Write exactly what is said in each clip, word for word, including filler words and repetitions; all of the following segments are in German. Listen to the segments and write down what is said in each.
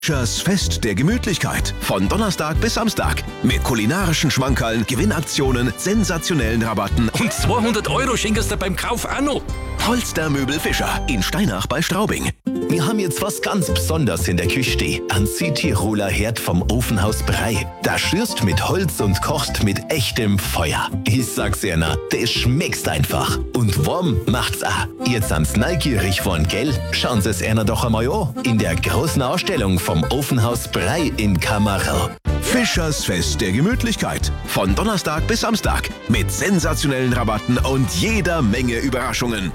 Fischers Fest der Gemütlichkeit. Von Donnerstag bis Samstag. Mit kulinarischen Schmankerln, Gewinnaktionen, sensationellen Rabatten. Und zweihundert Euro schenkst du beim Kauf auch noch. Polstermöbel Fischer in Steinach bei Straubing. Wir haben jetzt was ganz Besonderes in der Küche stehen. Ein Südtiroler Herd vom Ofenhaus Brei. Da schürst mit Holz und kochst mit echtem Feuer. Ich sag's dir, na, das schmeckt einfach. Und warm macht's auch. Jetzt ans neugierig von, gell? Schauen Sie es einer doch einmal an. In der großen Ausstellung vom Ofenhaus Brei in Kamerl. Fischers Fest der Gemütlichkeit. Von Donnerstag bis Samstag. Mit sensationellen Rabatten und jeder Menge Überraschungen.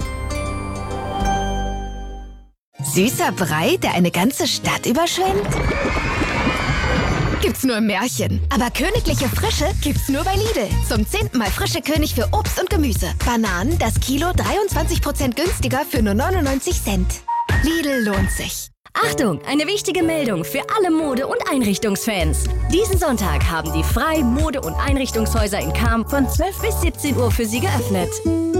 Süßer Brei, der eine ganze Stadt überschwemmt? Gibt's nur im Märchen. Aber königliche Frische gibt's nur bei Lidl. Zum zehnten Mal frische König für Obst und Gemüse. Bananen, das Kilo dreiundzwanzig Prozent günstiger für nur neunundneunzig Cent. Lidl lohnt sich. Achtung, eine wichtige Meldung für alle Mode- und Einrichtungsfans. Diesen Sonntag haben die Frei Mode- und Einrichtungshäuser in Cham von zwölf bis siebzehn Uhr für Sie geöffnet.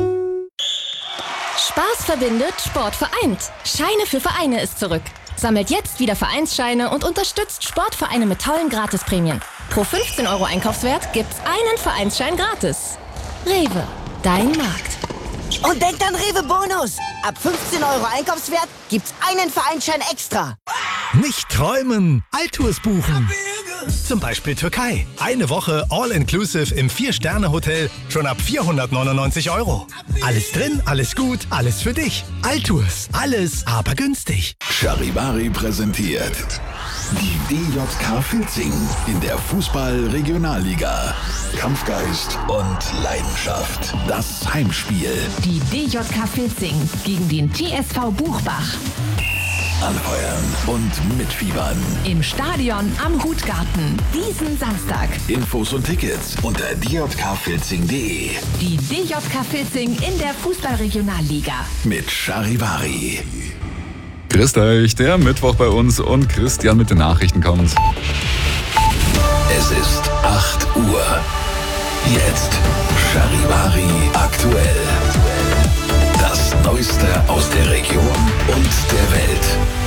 Spaß verbindet, Sport vereint. Scheine für Vereine ist zurück. Sammelt jetzt wieder Vereinsscheine und unterstützt Sportvereine mit tollen Gratisprämien. Pro fünfzehn Euro Einkaufswert gibt's einen Vereinsschein gratis. Rewe, dein Markt. Und denkt an Rewe Bonus. Ab fünfzehn Euro Einkaufswert gibt's einen Vereinsschein extra. Nicht träumen, Alltours buchen. Zum Beispiel Türkei. Eine Woche All-Inclusive im vier-Sterne-Hotel schon ab vierhundertneunundneunzig Euro. Alles drin, alles gut, alles für dich. Alltours, alles aber günstig. Charivari präsentiert die D J K Filzing in der Fußball-Regionalliga. Kampfgeist und Leidenschaft. Das Heimspiel. Die D J K Filzing gegen den T S V Buchbach. Anfeuern und mitfiebern. Im Stadion am Hutgarten. Diesen Samstag. Infos und Tickets unter d j k filzing punkt d e. Die D J K Filzing in der Fußball-Regionalliga. Mit Charivari. Grüßt euch, der Mittwoch bei uns und Christian mit den Nachrichten kommt. Es ist acht Uhr. Jetzt Charivari aktuell. Das Neueste aus der Region und der Welt.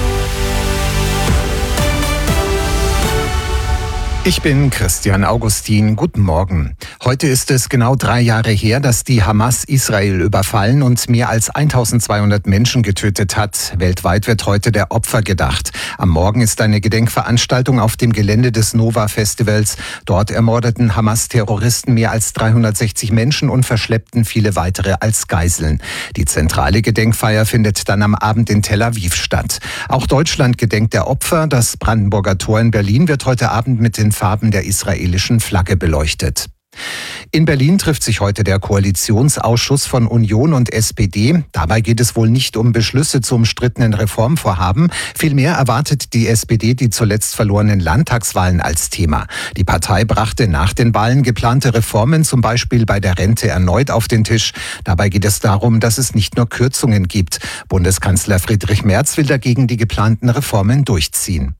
Ich bin Christian Augustin. Guten Morgen. Heute ist es genau drei Jahre her, dass die Hamas Israel überfallen und mehr als eintausendzweihundert Menschen getötet hat. Weltweit wird heute der Opfer gedacht. Am Morgen ist eine Gedenkveranstaltung auf dem Gelände des Nova-Festivals. Dort ermordeten Hamas-Terroristen mehr als dreihundertsechzig Menschen und verschleppten viele weitere als Geiseln. Die zentrale Gedenkfeier findet dann am Abend in Tel Aviv statt. Auch Deutschland gedenkt der Opfer. Das Brandenburger Tor in Berlin wird heute Abend mit den Farben der israelischen Flagge beleuchtet. In Berlin trifft sich heute der Koalitionsausschuss von Union und S P D. Dabei geht es wohl nicht um Beschlüsse zu umstrittenen Reformvorhaben. Vielmehr erwartet die S P D die zuletzt verlorenen Landtagswahlen als Thema. Die Partei brachte nach den Wahlen geplante Reformen, zum Beispiel bei der Rente, erneut auf den Tisch. Dabei geht es darum, dass es nicht nur Kürzungen gibt. Bundeskanzler Friedrich Merz will dagegen die geplanten Reformen durchziehen.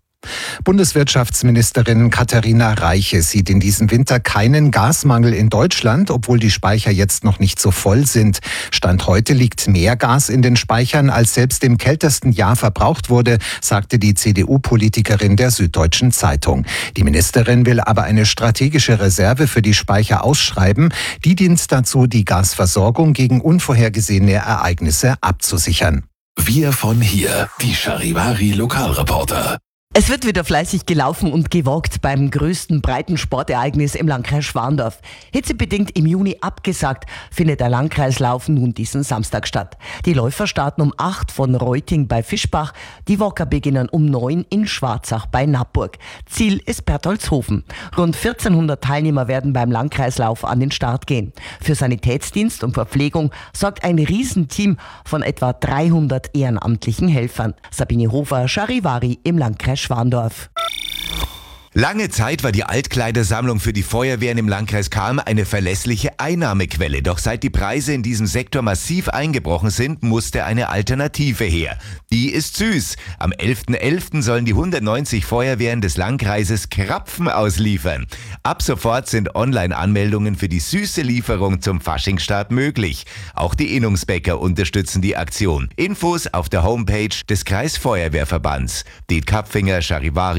Bundeswirtschaftsministerin Katharina Reiche sieht in diesem Winter keinen Gasmangel in Deutschland, obwohl die Speicher jetzt noch nicht so voll sind. Stand heute liegt mehr Gas in den Speichern, als selbst im kältesten Jahr verbraucht wurde, sagte die C D U-Politikerin der Süddeutschen Zeitung. Die Ministerin will aber eine strategische Reserve für die Speicher ausschreiben. Die dient dazu, die Gasversorgung gegen unvorhergesehene Ereignisse abzusichern. Wir von hier, die Charivari Lokalreporter. Es wird wieder fleißig gelaufen und gewalkt beim größten Breitensportereignis im Landkreis Schwandorf. Hitzebedingt im Juni abgesagt, findet der Landkreislauf nun diesen Samstag statt. Die Läufer starten um acht von Reuting bei Fischbach. Die Walker beginnen um neun in Schwarzach bei Nappburg. Ziel ist Bertoldshofen. Rund vierzehnhundert Teilnehmer werden beim Landkreislauf an den Start gehen. Für Sanitätsdienst und Verpflegung sorgt ein Riesenteam von etwa dreihundert ehrenamtlichen Helfern. Sabine Hofer, Charivari im Landkreis Schwandorf. Lange Zeit war die Altkleidersammlung für die Feuerwehren im Landkreis Cham eine verlässliche Einnahmequelle. Doch seit die Preise in diesem Sektor massiv eingebrochen sind, musste eine Alternative her. Die ist süß. Am elften elften sollen die hundertneunzig Feuerwehren des Landkreises Krapfen ausliefern. Ab sofort sind Online-Anmeldungen für die süße Lieferung zum Faschingsstart möglich. Auch die Innungsbäcker unterstützen die Aktion. Infos auf der Homepage des Kreisfeuerwehrverbands. Det Kapfinger, Charivari